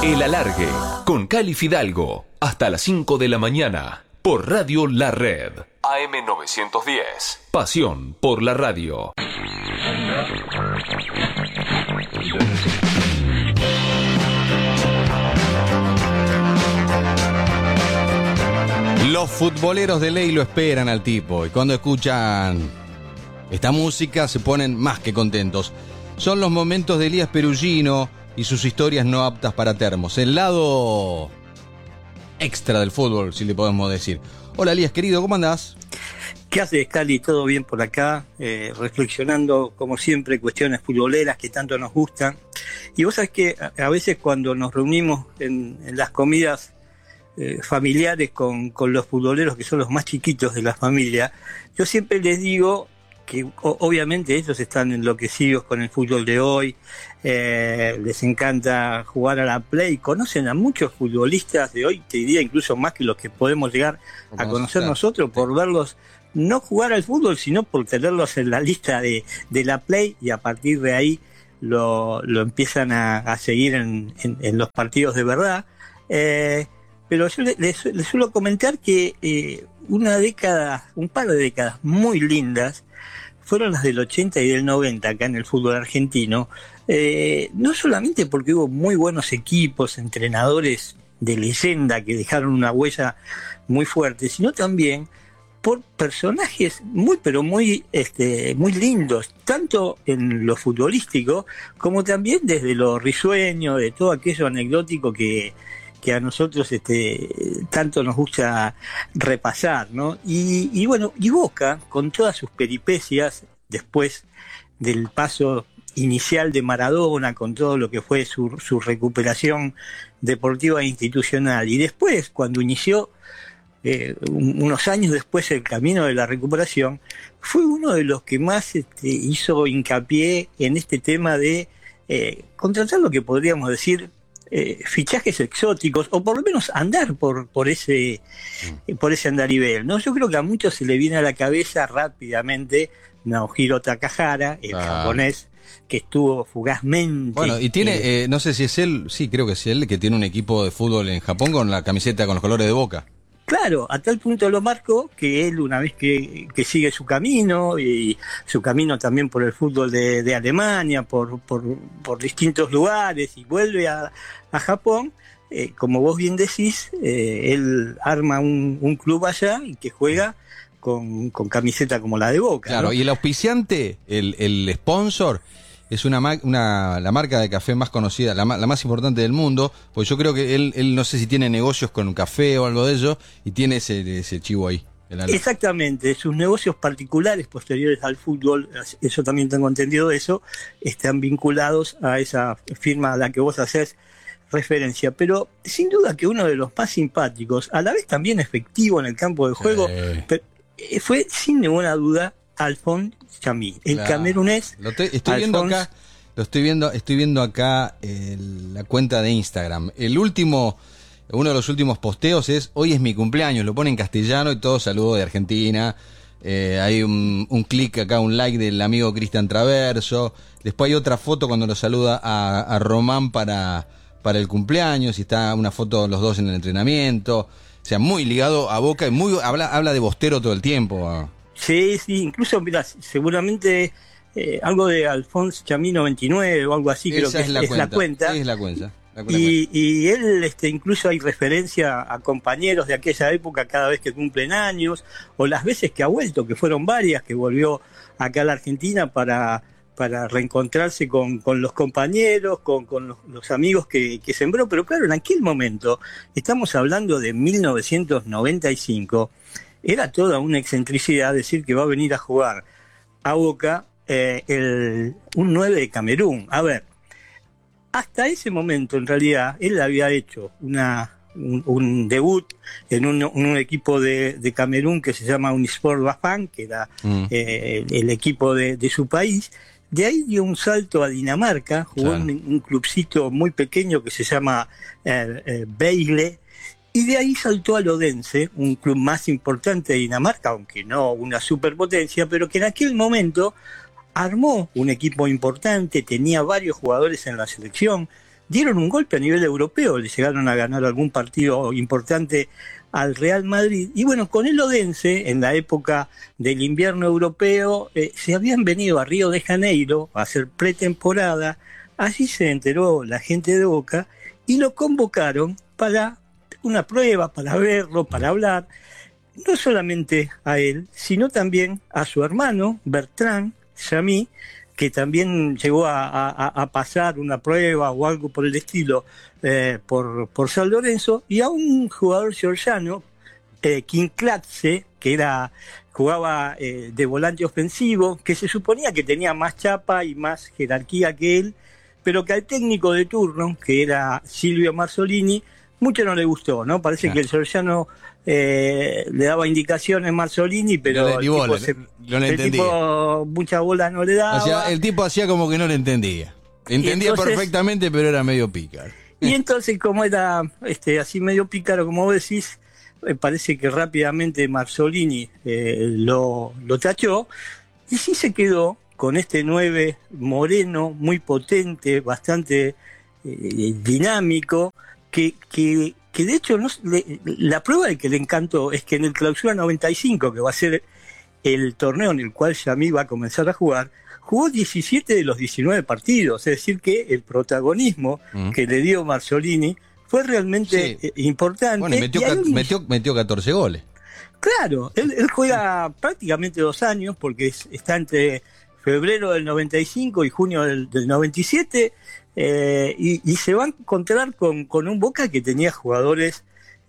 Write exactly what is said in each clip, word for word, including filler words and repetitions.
El Alargue, con Cali Fidalgo, hasta las cinco de la mañana, por Radio La Red. A M novecientos diez. Pasión por la radio. Los futboleros de ley lo esperan al tipo, y cuando escuchan esta música se ponen más que contentos. Son los momentos de Elías Perugino y sus historias no aptas para termos. El lado extra del fútbol, si le podemos decir. Hola Elías, querido, ¿cómo andás? ¿Qué haces, Cali? ¿Todo bien por acá? Eh, reflexionando, como siempre, cuestiones futboleras que tanto nos gustan. Y vos sabés que a, a veces cuando nos reunimos en, en las comidas eh, familiares con, con los futboleros, que son los más chiquitos de la familia, yo siempre les digo que o, obviamente ellos están enloquecidos con el fútbol de hoy, eh, les encanta jugar a la Play, conocen a muchos futbolistas de hoy, te diría incluso más que los que podemos llegar a conocer nosotros, por verlos no jugar al fútbol, sino por tenerlos en la lista de, de la Play, y a partir de ahí lo, lo empiezan a, a seguir en, en, en los partidos de verdad. Eh, pero yo les, les, les suelo comentar que eh, una década, un par de décadas muy lindas fueron las del ochenta y del noventa acá en el fútbol argentino, eh, no solamente porque hubo muy buenos equipos, entrenadores de leyenda que dejaron una huella muy fuerte, sino también por personajes muy pero muy este muy lindos, tanto en lo futbolístico como también desde lo risueño, de todo aquello anecdótico que que a nosotros este tanto nos gusta repasar, ¿no? Y, y bueno, y Boca, con todas sus peripecias, después del paso inicial de Maradona, con todo lo que fue su, su recuperación deportiva e institucional, y después, cuando inició, eh, unos años después, el camino de la recuperación, fue uno de los que más este, hizo hincapié en este tema de eh, contratar lo que podríamos decir Eh, fichajes exóticos, o por lo menos andar por por ese mm. por ese andarivel, ¿no? Yo creo que a muchos se le viene a la cabeza rápidamente Naohiro Takahara, el ah. japonés que estuvo fugazmente. Bueno, y tiene, eh, eh, no sé si es él, sí, creo que es él, que tiene un equipo de fútbol en Japón con la camiseta con los colores de Boca. Claro, a tal punto lo marcó que él, una vez que, que sigue su camino, y su camino también por el fútbol de, de Alemania, por, por, por distintos lugares, y vuelve a, a Japón, eh, como vos bien decís, eh, él arma un, un club allá y que juega con, con camiseta como la de Boca. Claro, ¿no? Y el auspiciante, el, el sponsor, es una, una la marca de café más conocida, la, la más importante del mundo, pues yo creo que él, él no sé si tiene negocios con café o algo de ello, y tiene ese, ese chivo ahí. Exactamente, sus negocios particulares posteriores al fútbol, eso también tengo entendido eso, están vinculados a esa firma a la que vos hacés referencia, pero sin duda que uno de los más simpáticos, a la vez también efectivo en el campo de juego, sí. fue sin ninguna duda Alphonse Chamí, el claro. camerunés. Lo te, estoy viendo Alphonse... acá, lo estoy viendo, estoy viendo acá el, la cuenta de Instagram. El último, uno de los últimos posteos es: hoy es mi cumpleaños, lo pone en castellano y todo saludo de Argentina. Eh, hay un, un clic acá, un like del amigo Cristian Traverso. Después hay otra foto cuando lo saluda a, a Román para, para el cumpleaños, y está una foto los dos en el entrenamiento. O sea, muy ligado a Boca, y muy habla, habla de Bostero todo el tiempo. Sí, sí, incluso, mira, seguramente eh, algo de Alphonse Chamí noventa y nueve o algo así, Esa creo que es, la, es, cuenta. es la cuenta. Es la cuenta. La cuenta. Y, y él, este, incluso hay referencia a compañeros de aquella época cada vez que cumplen años, o las veces que ha vuelto, que fueron varias, que volvió acá a la Argentina para, para reencontrarse con, con los compañeros, con, con los, los amigos que, que sembró. Pero claro, en aquel momento, estamos hablando de mil novecientos noventa y cinco, era toda una excentricidad decir que va a venir a jugar a Boca eh, el, un nueve de Camerún. A ver, hasta ese momento, en realidad, él había hecho una, un, un debut en un, un equipo de, de Camerún que se llama Unisport Bafang, que era mm. eh, el, el equipo de, de su país. De ahí dio un salto a Dinamarca, jugó claro. en un clubcito muy pequeño que se llama eh, eh, Vejle. Y de ahí saltó al Odense, un club más importante de Dinamarca, aunque no una superpotencia, pero que en aquel momento armó un equipo importante, tenía varios jugadores en la selección, dieron un golpe a nivel europeo, le llegaron a ganar algún partido importante al Real Madrid. Y bueno, con el Odense, en la época del invierno europeo, eh, se habían venido a Río de Janeiro a hacer pretemporada. Allí se enteró la gente de Boca y lo convocaron para una prueba, para verlo, para hablar, no solamente a él, sino también a su hermano, Bertrand Chamy, que también llegó a, a, a pasar una prueba o algo por el estilo eh, por, por San Lorenzo, y a un jugador georgiano, eh, Kinkladze, que era, jugaba eh, de volante ofensivo, que se suponía que tenía más chapa y más jerarquía que él, pero que al técnico de turno, que era Silvio Marzolini, mucho no le gustó, ¿no? Parece ah. que el georgiano eh, le daba indicaciones a Marzolini, pero no le, el, bola, tipo, se, no le el tipo mucha bola no le daba. O sea, el tipo hacía como que no le entendía. Entendía entonces, perfectamente, pero era medio pícaro. Y entonces, como era este así medio pícaro, como vos decís, eh, parece que rápidamente Marzolini eh, lo, lo tachó, y sí se quedó con este nueve moreno, muy potente, bastante eh, dinámico, que, que, que de hecho no, le, la prueba de que le encantó es que en el Clausura noventa y cinco, que va a ser el torneo en el cual Chamy va a comenzar a jugar, jugó diecisiete de los diecinueve partidos, es decir que el protagonismo mm. que le dio Marzolini fue realmente sí. importante. Bueno, y metió, y un... metió, metió catorce goles. Claro, él, él juega prácticamente dos años, porque es, está entre febrero del noventa y cinco y junio del, del noventa y siete, eh, y, y se va a encontrar con, con un Boca que tenía jugadores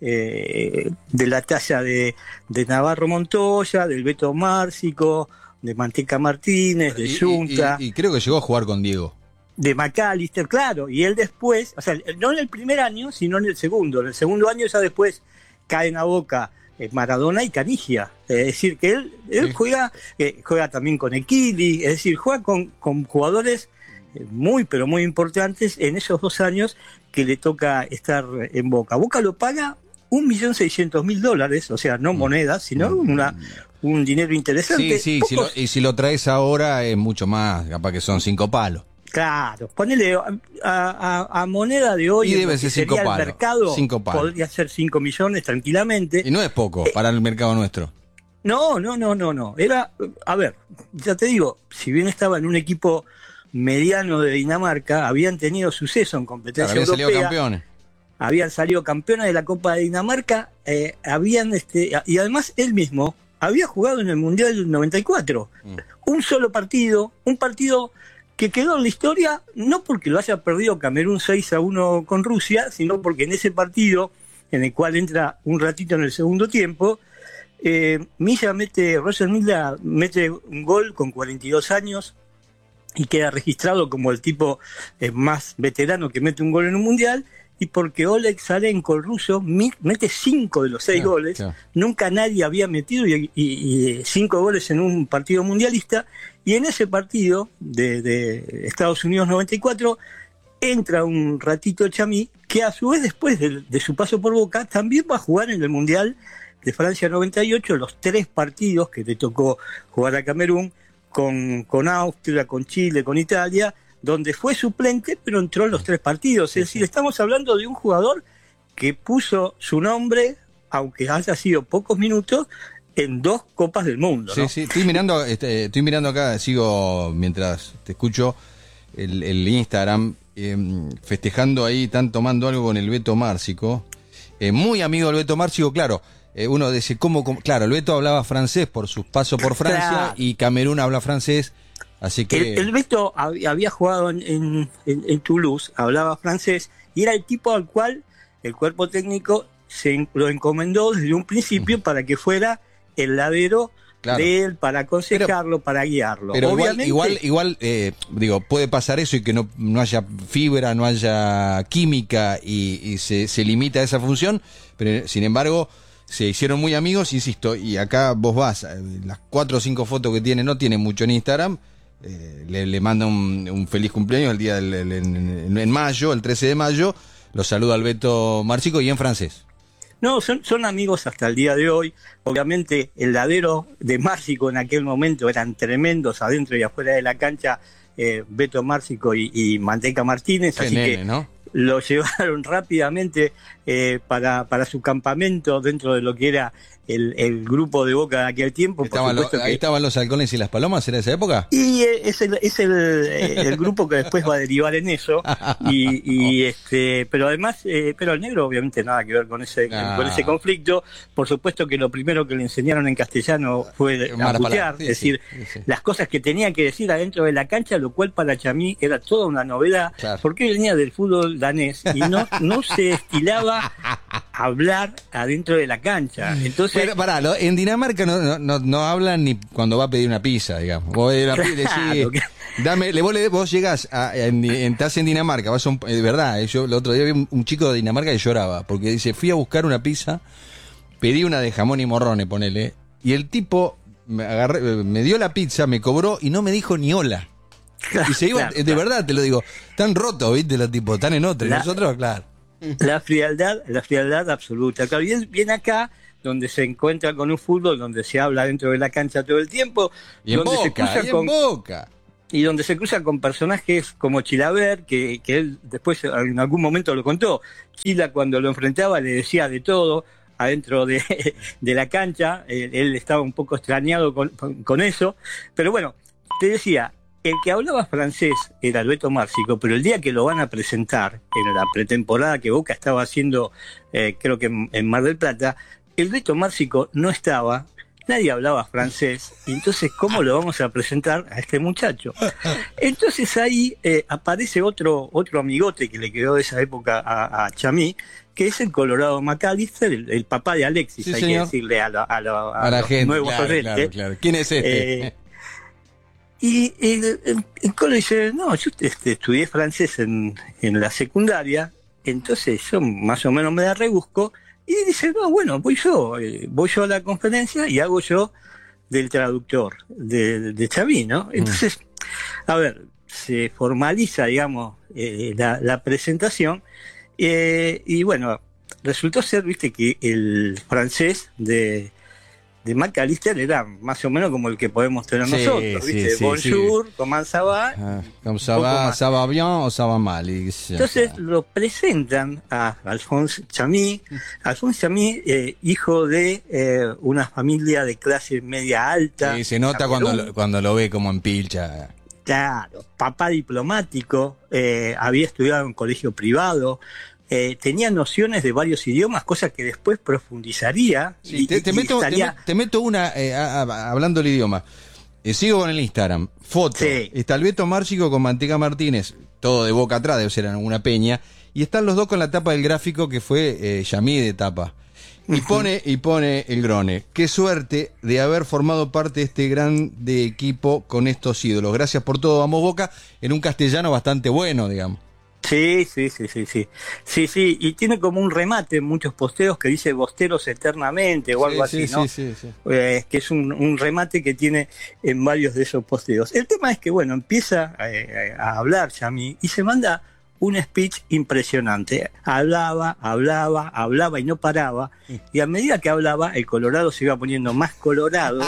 eh, de la talla de, de Navarro Montoya, del Beto Márcico, de Manteca Martínez, de Yunta. Y, y, y creo que llegó a jugar con Diego. De McAllister, claro, y él después, o sea, no en el primer año, sino en el segundo. En el segundo año ya después caen a Boca Maradona y Canigia. Es decir, que él, él sí. juega eh, juega también con Equili, es decir, juega con, con jugadores muy, pero muy importantes en esos dos años que le toca estar en Boca. Boca lo paga un millón seiscientos mil dólares, o sea, no monedas, sino una, un dinero interesante. Sí, sí, si lo, y si lo traes ahora es mucho más, capaz que son cinco palos. Claro, ponele a, a, a moneda de hoy, y debe ser cinco sería palos, el mercado, cinco palos. Podría ser cinco millones tranquilamente. Y no es poco eh, para el mercado nuestro. No, no, no, no, no. Era, a ver, ya te digo, si bien estaba en un equipo mediano de Dinamarca, habían tenido suceso en competencia claro, habían europea. Salido campeones. Habían salido campeones de la Copa de Dinamarca, eh, habían este, y además él mismo había jugado en el Mundial del noventa y cuatro. Mm. Un solo partido, un partido que quedó en la historia, no porque lo haya perdido Camerún seis a uno con Rusia, sino porque en ese partido, en el cual entra un ratito en el segundo tiempo, eh, Milla mete, Roger Milla mete un gol con cuarenta y dos años y queda registrado como el tipo eh, más veterano que mete un gol en un mundial, y porque Oleg Salenko, el ruso, mete cinco de los seis claro, goles, claro. Nunca nadie había metido y, y, y cinco goles en un partido mundialista, y en ese partido de, de Estados Unidos noventa y cuatro entra un ratito Chamy, que a su vez después de, de su paso por Boca también va a jugar en el Mundial de Francia noventa y ocho, los tres partidos que le tocó jugar a Camerún, con, con Austria, con Chile, con Italia, donde fue suplente, pero entró en los tres partidos. Es decir, estamos hablando de un jugador que puso su nombre, aunque haya sido pocos minutos, en dos Copas del Mundo, ¿no? Sí, sí, estoy mirando, este, estoy mirando acá, sigo mientras te escucho el, el Instagram, eh, festejando ahí, están tomando algo con el Beto Márcico, eh, muy amigo del Beto Márcico, claro. Eh, uno dice, ¿cómo, cómo? Claro, el Beto hablaba francés por su paso por Francia, claro. Y Camerún habla francés. Así que... el, el Beto había jugado en, en, en Toulouse, hablaba francés, y era el tipo al cual el cuerpo técnico se lo encomendó desde un principio uh-huh. para que fuera el ladero claro. de él, para aconsejarlo, pero, para guiarlo. Pero Obviamente, igual, igual, igual eh, digo, puede pasar eso y que no, no haya fibra, no haya química y, y se, se limita a esa función, pero sin embargo... se hicieron muy amigos, insisto, y acá vos vas, las cuatro o cinco fotos que tiene, no tiene mucho en Instagram, eh, le, le manda un, un feliz cumpleaños el día del, el, en, en mayo, el trece de mayo, lo saluda al Beto Márcico y en francés. No, son, son amigos hasta el día de hoy. Obviamente el ladero de Márcico en aquel momento eran tremendos adentro y afuera de la cancha, eh, Beto Márcico y, y Manteca Martínez, Qué así nene, que ¿no? lo llevaron rápidamente eh, para, para su campamento dentro de lo que era el, el grupo de Boca de aquel tiempo. Estaban por lo, que, ahí estaban los halcones y las palomas en esa época. Y es el, es el, el grupo que después va a derivar en eso. y, y este pero además, eh, pero el negro obviamente nada que ver con ese, ah. con ese conflicto. Por supuesto que lo primero que le enseñaron en castellano fue a putear, sí, es decir, sí, sí. las cosas que tenía que decir adentro de la cancha, lo cual para Chamí era toda una novedad, claro. porque venía del fútbol danés y no, no se estilaba hablar adentro de la cancha. Entonces, pero pará, en Dinamarca no, no, no hablan ni cuando va a pedir una pizza, digamos. Vos, la, claro, decís, que... dame, vos, vos llegás, a, en, en, estás en Dinamarca, vas a un, de verdad, yo el otro día vi un, un chico de Dinamarca que lloraba, porque dice, fui a buscar una pizza, pedí una de jamón y morrones, ponele, y el tipo me, agarré, me dio la pizza, me cobró y no me dijo ni hola. Claro, y se iba, claro, de claro. verdad te lo digo, tan rotos, ¿viste? Los tipos, están en otra, y la... nosotros, claro. La frialdad, la frialdad absoluta. Claro, bien, bien acá, donde se encuentra con un fútbol, donde se habla dentro de la cancha todo el tiempo, y en donde Boca, se cruza y en con, Boca. Y donde se cruza con personajes como Chilaver, que, que él después en algún momento lo contó. Chila cuando lo enfrentaba le decía de todo adentro de, de la cancha, él, él estaba un poco extrañado con, con eso, pero bueno, te decía, el que hablaba francés era el Beto Márcico, pero el día que lo van a presentar, en la pretemporada que Boca estaba haciendo, eh, creo que en, en Mar del Plata, el Beto Márcico no estaba, nadie hablaba francés, y entonces, ¿cómo lo vamos a presentar a este muchacho? Entonces ahí eh, aparece otro, otro amigote que le quedó de esa época a, a Chamí, que es el Colorado McAllister, el, el papá de Alexis, sí, hay señor. que decirle a, lo, a, lo, a, a la los gente, nuevos claro, oyentes. claro, claro. ¿Quién es este? Eh, Y el, el, el Colo dice, no, yo este, estudié francés en, en la secundaria, entonces yo más o menos me la rebusco, y dice, no, bueno, voy yo, eh, voy yo a la conferencia y hago yo del traductor de, de Chamí, ¿no? Entonces, a ver, se formaliza, digamos, eh, la, la presentación, eh, y bueno, resultó ser, viste, que el francés de... de McAllister era más o menos como el que podemos tener sí, nosotros, ¿viste? Sí, sí, Bonjour, sí. comment ça va? Ah, ¿Cómo ça va? ¿Ça va bien o ça va mal? Entonces lo presentan a Alphonse Chamí. Alphonse Chamí, eh, hijo de eh, una familia de clase media alta. Sí, se nota cuando lo, cuando lo ve como en pilcha. Claro, papá diplomático, eh, había estudiado en un colegio privado. Eh, tenía nociones de varios idiomas, cosas que después profundizaría. Sí, y, te, te, y meto, estaría... te, te meto una, eh, a, a, hablando el idioma. Eh, sigo con el Instagram. Foto. Sí. Está el Beto Márcico con Manteca Martínez, todo de boca atrás, debe ser en una peña. Y están los dos con la tapa del gráfico que fue eh, Chamí de tapa. Y pone, y pone el Grone. Qué suerte de haber formado parte de este gran de equipo con estos ídolos. Gracias por todo, vamos Boca, en un castellano bastante bueno, digamos. Sí, sí, sí, sí, sí, sí, sí, y tiene como un remate en muchos posteos que dice Bosteros eternamente o algo sí, así, sí, ¿no? Sí, sí, sí. Eh, que es un, un remate que tiene en varios de esos posteos. El tema es que, bueno, empieza a, a hablar Chamí y se manda un speech impresionante. Hablaba, hablaba, hablaba y no paraba, y a medida que hablaba, el Colorado se iba poniendo más colorado,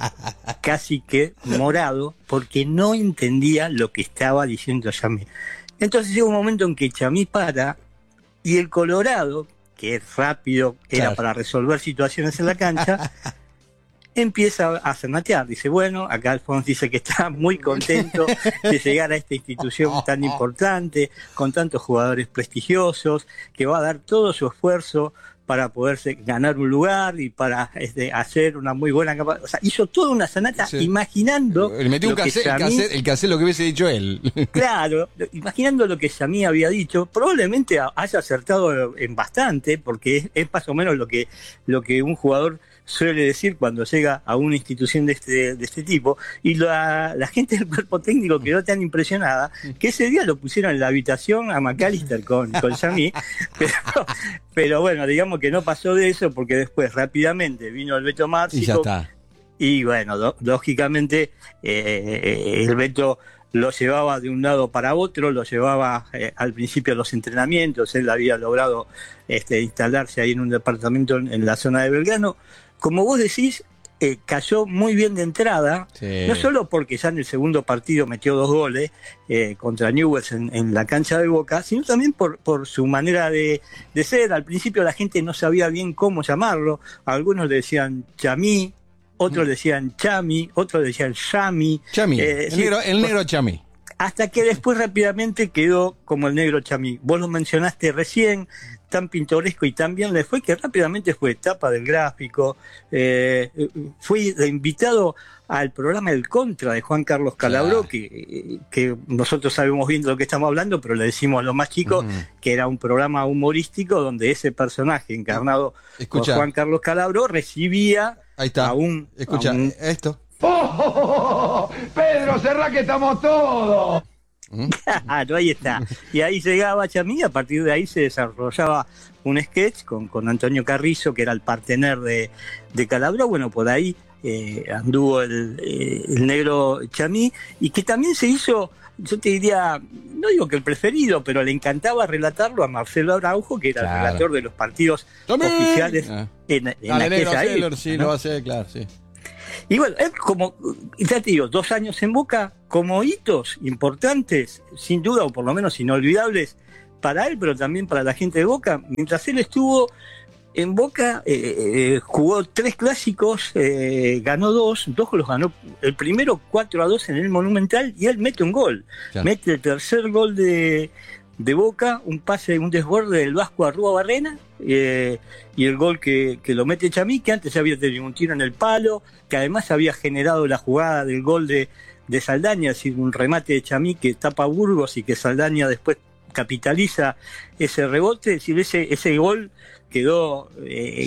casi que morado, porque no entendía lo que estaba diciendo Chamí. Entonces llega un momento en que Chamí para y el Colorado, que es rápido, era claro. para resolver situaciones en la cancha, empieza a zanatear. Dice, bueno, acá Alfonso dice que está muy contento de llegar a esta institución tan importante, con tantos jugadores prestigiosos, que va a dar todo su esfuerzo para poderse ganar un lugar y para este, hacer una muy buena capacidad. O sea, hizo toda una sanata sí. imaginando... Le metió un cassette, Chamí, el, cassette, el cassette lo que hubiese dicho él. Claro, imaginando lo que Chamí había dicho, probablemente haya acertado en bastante, porque es, es más o menos lo que, lo que un jugador suele decir cuando llega a una institución de este, de este tipo, y la, la gente del cuerpo técnico quedó tan impresionada que ese día lo pusieron en la habitación a McAllister con, con Chamí, pero, pero bueno, digamos que no pasó de eso, porque después rápidamente vino el Beto Márcico, y ya está. Y bueno, do, lógicamente eh, el Beto lo llevaba de un lado para otro, lo llevaba eh, al principio a los entrenamientos, él había logrado este, instalarse ahí en un departamento en, en la zona de Belgrano. Como vos decís, eh, cayó muy bien de entrada, Sí. no solo porque ya en el segundo partido metió dos goles eh, contra Newell's en, en la cancha de Boca, sino también por, por su manera de, de ser. Al principio la gente no sabía bien cómo llamarlo, algunos le decían Chamí, otros le decían Chami, otros le decían Chami. Chami, Eh, el, sí, negro, el negro Chami. hasta que después rápidamente quedó como el negro Chamí. Vos lo mencionaste recién, tan pintoresco y tan bien le fue que rápidamente fue tapa del gráfico. Eh, fui de invitado al programa El Contra de Juan Carlos Calabró, claro. que, que nosotros sabemos bien de lo que estamos hablando, pero le decimos a los más chicos uh-huh. que era un programa humorístico donde ese personaje encarnado Escucha. por Juan Carlos Calabró recibía Ahí está. a un... Escucha, a un, esto. ¡Oh, oh, oh, oh! ¡Pedro, cerrá que estamos todos! Claro, ahí está. Y ahí llegaba Chamí, a partir de ahí se desarrollaba un sketch con, con Antonio Carrizo, que era el partener de, de Calabró. Bueno, por ahí eh, anduvo el, eh, el negro Chamí, y que también se hizo, yo te diría, no digo que el preferido, pero le encantaba relatarlo a Marcelo Araujo, que era claro. el relator de los partidos ¡Tomé! oficiales ah. en, en Dale, aquella negro, época, sí, ¿no? lo va a hacer, claro, sí. Y bueno, es como, ya te digo, dos años en Boca, como hitos importantes, sin duda, o por lo menos inolvidables para él, pero también para la gente de Boca. Mientras él estuvo en Boca, eh, eh, jugó tres clásicos, eh, ganó dos, dos los ganó, el primero cuatro a dos en el Monumental, y él mete un gol, claro. mete el tercer gol de... de Boca, un pase, un desborde del Vasco Arrúa-Barrena, eh, y el gol que, que lo mete Chamí, que antes había tenido un tiro en el palo, que además había generado la jugada del gol de, de Saldaña, es decir, un remate de Chamí que tapa a Burgos y que Saldaña después capitaliza ese rebote, es decir, ese, ese gol quedó... Eh,